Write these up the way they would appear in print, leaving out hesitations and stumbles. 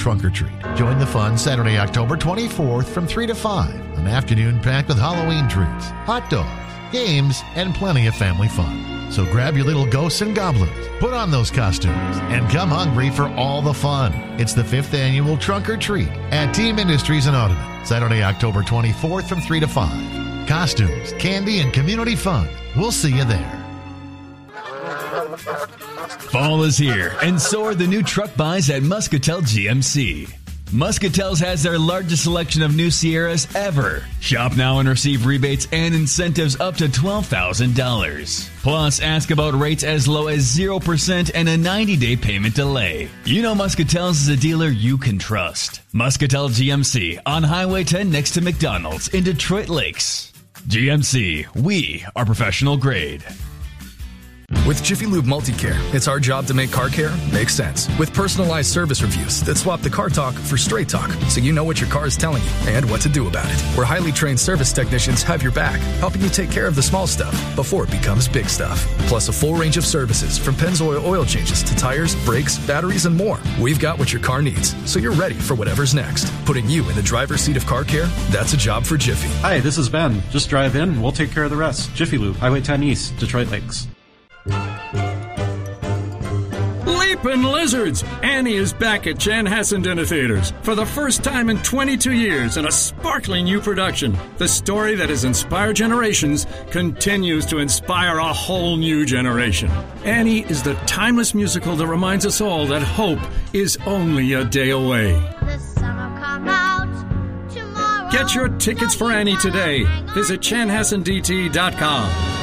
Trunk or Treat. Join the fun Saturday, October 24th from 3 to 5. An afternoon packed with Halloween treats, hot dogs, games, and plenty of family fun. So grab your little ghosts and goblins, put on those costumes, and come hungry for all the fun. It's the 5th annual Trunk or Treat at Team Industries in Audubon. Saturday, October 24th from 3 to 5. Costumes, candy, and community fun. We'll see you there. Fall is here, and so are the new truck buys at Muscatel GMC. Muscatel's has their largest selection of new Sierras ever. Shop now and receive rebates and incentives up to $12,000. Plus, ask about rates as low as 0% and a 90-day payment delay. You know Muscatel's is a dealer you can trust. Muscatel GMC on Highway 10 next to McDonald's in Detroit Lakes. GMC, we are professional grade. With Jiffy Lube Multicare, it's our job to make car care make sense. With personalized service reviews that swap the car talk for straight talk, so you know what your car is telling you and what to do about it. Where highly trained service technicians have your back, helping you take care of the small stuff before it becomes big stuff. Plus a full range of services from Pennzoil oil changes to tires, brakes, batteries, and more. We've got what your car needs, so you're ready for whatever's next. Putting you in the driver's seat of car care, that's a job for Jiffy. Hi, this is Ben. Just drive in, we'll take care of the rest. Jiffy Lube, Highway 10 East, Detroit Lakes. Leapin' Lizards! Annie is back at Chanhassen Dinner Theaters for the first time in 22 years in a sparkling new production. The story that has inspired generations continues to inspire a whole new generation. Annie is the timeless musical that reminds us all that hope is only a day away. The sun will come out tomorrow. Get your tickets for Annie today. Visit chanhassendt.com.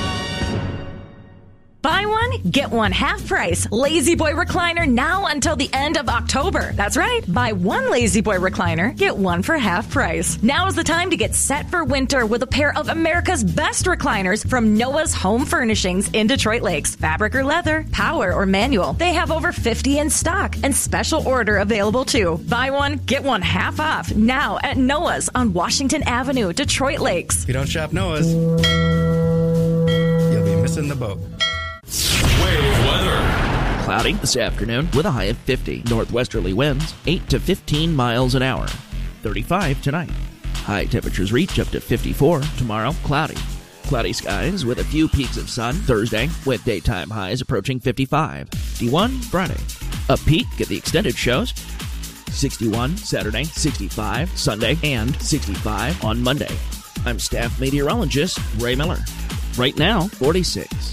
Buy one, get one half price. Lazy Boy recliner now until the end of October. That's right. Buy one Lazy Boy recliner, get one for half price. Now is the time to get set for winter with a pair of America's best recliners from Noah's Home Furnishings in Detroit Lakes. Fabric or leather, power or manual. They have over 50 in stock and special order available too. Buy one, get one half off now at Noah's on Washington Avenue, Detroit Lakes. If you don't shop Noah's, you'll be missing the boat. Wave weather. Cloudy this afternoon with a high of 50. Northwesterly winds 8 to 15 miles an hour. 35 tonight. High temperatures reach up to 54 tomorrow. Cloudy. Cloudy skies with a few peaks of sun Thursday with daytime highs approaching 55. 51 Friday. A peak at the extended shows. 61 Saturday, 65 Sunday, and 65 on Monday. I'm staff meteorologist Ray Miller. Right now, 46.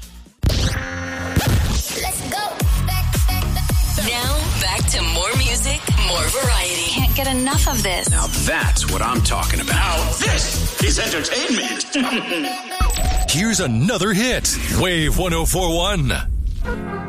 Back to more music, more variety. Can't get enough of this. Now that's what I'm talking about. Now this is entertainment. Here's another hit. Wave 104.1.